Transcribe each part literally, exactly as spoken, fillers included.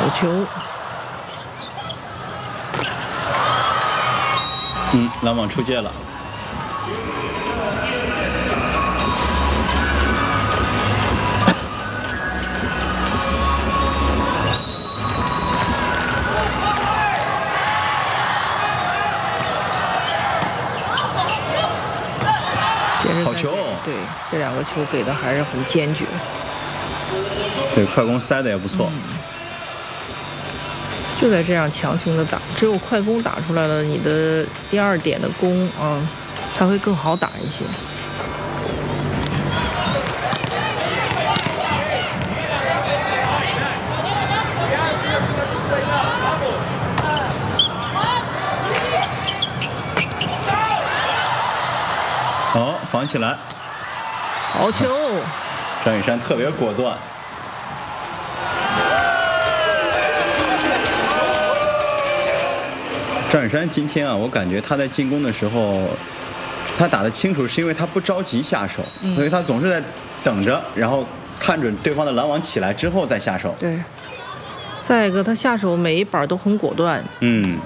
好球。 嗯，篮网出界了。好球！ 对，这两个球给的还是很坚决。 对，快攻塞的也不错。 嗯，就在这样强行的打，只有快攻打出来了，你的第二点的攻啊，才会更好打一些。 好，防起来。 好球！ 张雨山特别果断。张雨山今天啊，我感觉他在进攻的时候，他打得清楚，是因为他不着急下手，嗯、所以他总是在等着，然后看准对方的拦网起来之后再下手。 对。再一个，他下手每一板都很果断。 嗯。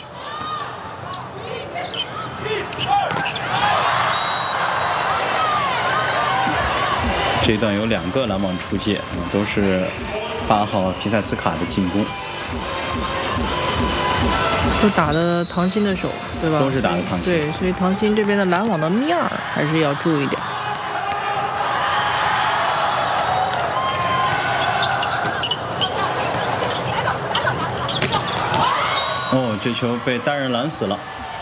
这一段有两个篮网出界，都是八号皮塞斯卡的进攻。 都打的唐鑫的手，对吧？ 都是打的唐鑫。 对，所以唐鑫这边的拦网的面儿还是要注意点。 哦，这球被单人拦死了。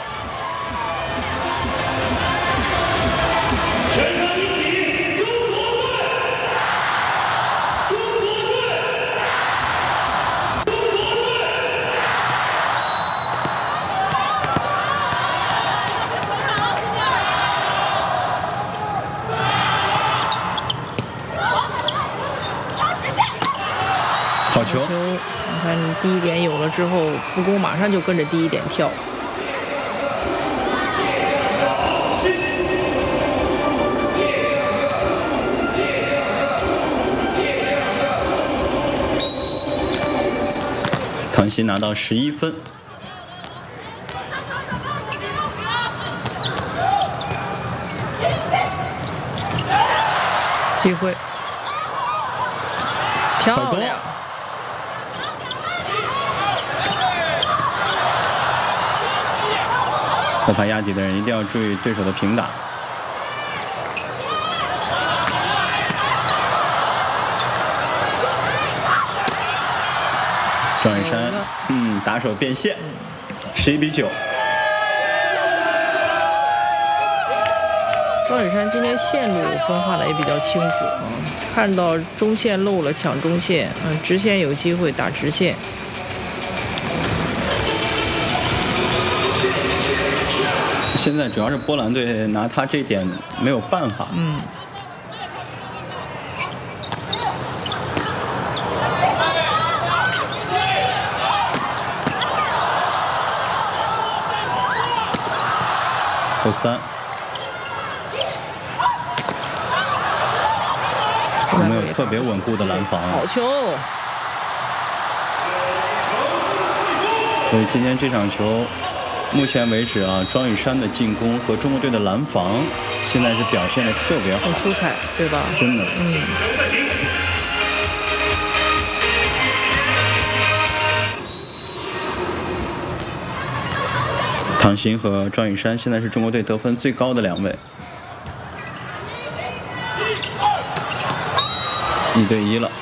好球！ 你看，你第一点有了之后，副攻马上就跟着第一点跳。 唐鑫拿到十一分。 机会。漂亮！ 后排压底的人一定要注意对手的平打。庄雨山，嗯，打手变现，十一比九。 庄雨山今天线路分化的也比较清楚啊，看到中线漏了抢中线，嗯，直线有机会打直线。 现在主要是波兰队拿他这点没有办法。 嗯。 后三。有没有特别稳固的拦防？ 好球！ 所以今天这场球，目前为止啊，庄雨山的进攻和中国队的拦防，现在是表现的特别好， 很出彩，对吧？ 真的。 嗯。 唐鑫和庄雨山现在是中国队得分最高的两位。一对一了。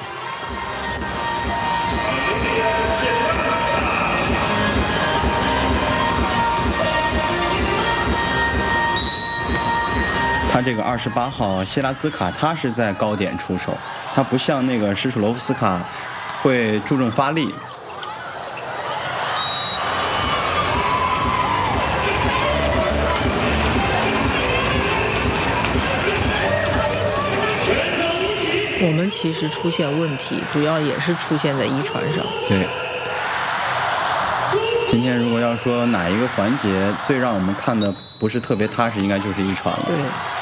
他这个二十八号谢拉兹卡，他是在高点出手，他不像那个施楚罗夫斯卡会注重发力。 我们其实出现问题，主要也是出现在一传上。 对。今天如果要说哪一个环节最让我们看的不是特别踏实，应该就是一传了。 对。